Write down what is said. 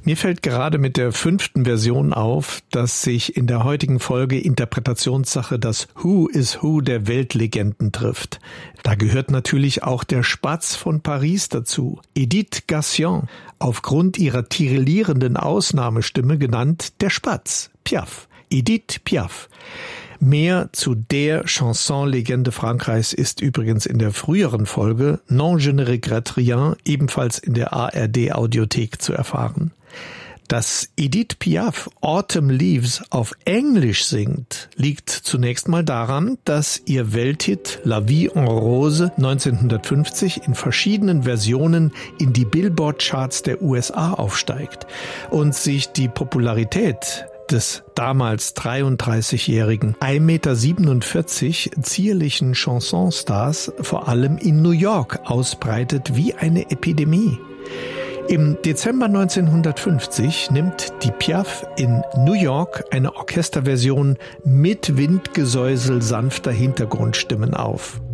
Mir fällt gerade mit der 5. Version auf, dass sich in der heutigen Folge Interpretationssache das Who is Who der Weltlegenden trifft. Da gehört natürlich auch der Spatz von Paris dazu, Edith Gassion, aufgrund ihrer tirillierenden Ausnahmestimme genannt der Spatz, Piaf, Edith Piaf. Mehr zu der Chanson-Legende Frankreichs ist übrigens in der früheren Folge Non je ne regrette rien, ebenfalls in der ARD-Audiothek zu erfahren. Dass Edith Piaf Autumn Leaves auf Englisch singt, liegt zunächst mal daran, dass ihr Welthit La Vie en Rose 1950 in verschiedenen Versionen in die Billboard-Charts der USA aufsteigt und sich die Popularität des damals 33-jährigen 1,47 Meter zierlichen Chansonstars vor allem in New York ausbreitet wie eine Epidemie. Im Dezember 1950 nimmt die Piaf in New York eine Orchesterversion mit Windgesäusel sanfter Hintergrundstimmen auf.